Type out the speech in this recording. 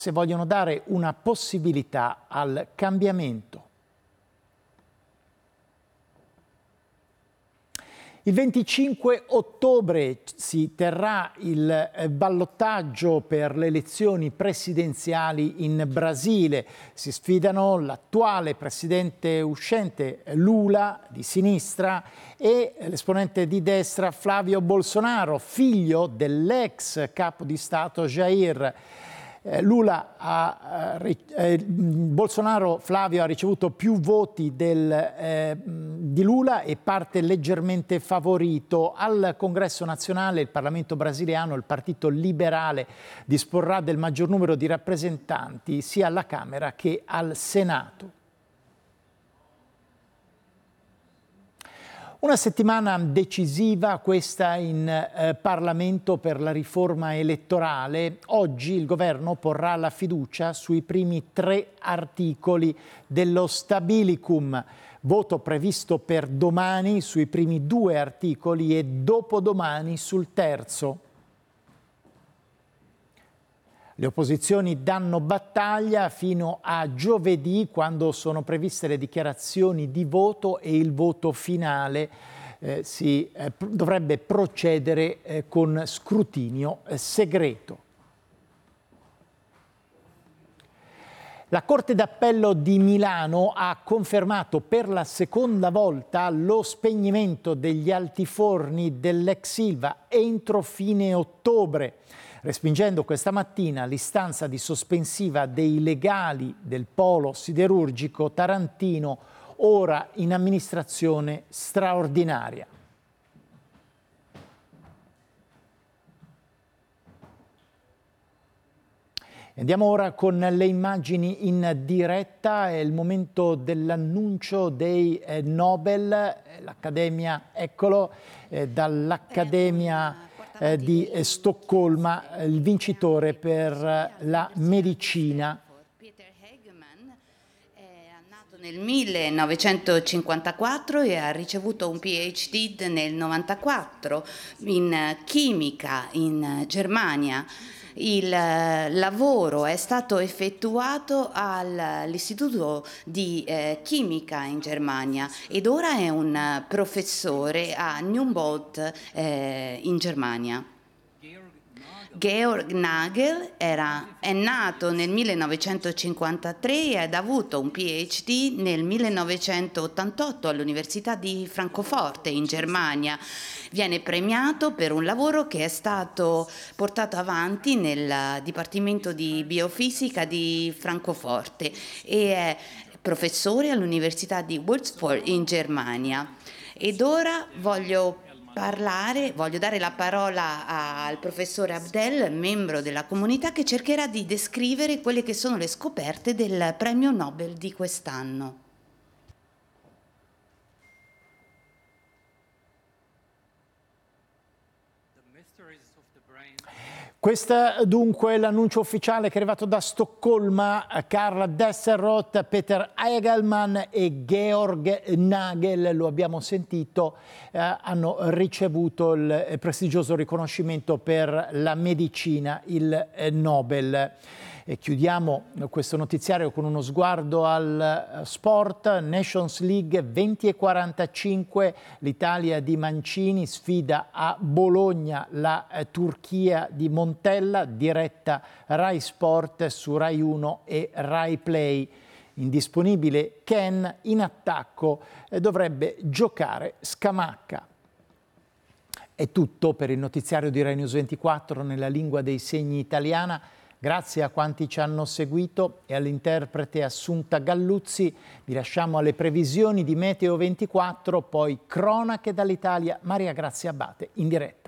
se vogliono dare una possibilità al cambiamento. Il 25 ottobre si terrà il ballottaggio per le elezioni presidenziali in Brasile. Si sfidano l'attuale presidente uscente Lula di sinistra e l'esponente di destra Flavio Bolsonaro, figlio dell'ex capo di Stato Jair. Bolsonaro Flavio ha ricevuto più voti di Lula e parte leggermente favorito. Al Congresso nazionale, il Parlamento brasiliano, il Partito Liberale disporrà del maggior numero di rappresentanti sia alla Camera che al Senato. Una settimana decisiva questa in Parlamento per la riforma elettorale. Oggi il governo porrà la fiducia sui primi 3 articoli dello Stabilicum. Voto previsto per domani sui primi 2 articoli e dopodomani sul terzo. Le opposizioni danno battaglia fino a giovedì, quando sono previste le dichiarazioni di voto e il voto finale dovrebbe procedere con scrutinio segreto. La Corte d'Appello di Milano ha confermato per la seconda volta lo spegnimento degli altiforni dell'ex Ilva entro fine ottobre, respingendo questa mattina l'istanza di sospensiva dei legali del polo siderurgico tarantino, ora in amministrazione straordinaria. Andiamo ora con le immagini in diretta, è il momento dell'annuncio dei Nobel, l'Accademia, eccolo, dall'Accademia di Stoccolma, il vincitore per la medicina. Peter Hegemann è nato nel 1954 e ha ricevuto un PhD nel 1994 in chimica in Germania. Il lavoro è stato effettuato all'Istituto di Chimica in Germania ed ora è un professore a Humboldt in Germania. Georg Nagel è nato nel 1953 ed ha avuto un PhD nel 1988 all'Università di Francoforte in Germania. Viene premiato per un lavoro che è stato portato avanti nel Dipartimento di Biofisica di Francoforte e è professore all'Università di Würzburg in Germania. Ed ora voglio dare la parola al professore Abdel, membro della comunità, che cercherà di descrivere quelle che sono le scoperte del premio Nobel di quest'anno. Questo dunque è l'annuncio ufficiale che è arrivato da Stoccolma. Karl Desserroth, Peter Hegemann e Georg Nagel, lo abbiamo sentito, hanno ricevuto il prestigioso riconoscimento per la medicina, il Nobel. E chiudiamo questo notiziario con uno sguardo al sport. Nations League 20:45, l'Italia di Mancini sfida a Bologna la Turchia di Montella, diretta Rai Sport su Rai 1 e Rai Play. Indisponibile Ken, in attacco dovrebbe giocare Scamacca. È tutto per il notiziario di Rai News 24 nella lingua dei segni italiana. Grazie a quanti ci hanno seguito e all'interprete Assunta Galluzzi. Vi lasciamo alle previsioni di Meteo 24, poi cronache dall'Italia. Maria Grazia Abate in diretta.